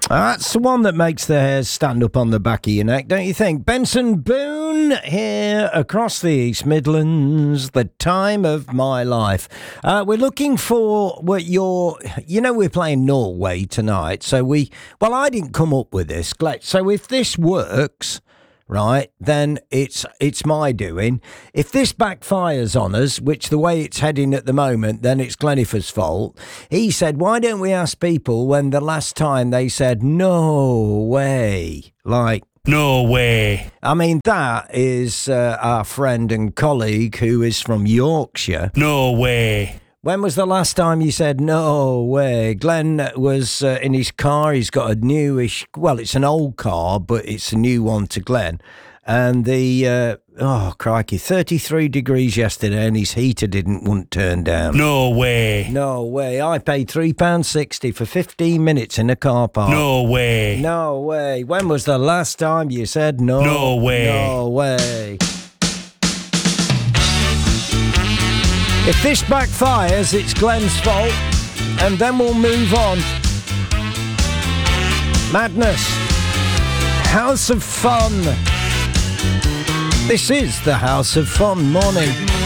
That's the one that makes the hairs stand up on the back of your neck, don't you think? Benson Boone here across the East Midlands, the time of my life. We're looking for what we're playing Norway tonight. So I didn't come up with this. So if this works, right, then it's my doing. If this backfires on us, which the way it's heading at the moment, then it's Glenifer's fault. He said, why don't we ask people when the last time they said, no way, like, no way. I mean, that is our friend and colleague who is from Yorkshire. No way. When was the last time you said, no way? Glenn was in his car. He's got a newish, it's an old car, but it's a new one to Glenn. And crikey, 33 degrees yesterday and his heater wouldn't turn down. No way. No way. I paid £3.60 for 15 minutes in a car park. No way. No way. When was the last time you said no? No way. No way. If this backfires, it's Glenn's fault, and then we'll move on. Madness. House of Fun. This is the House of Fun morning.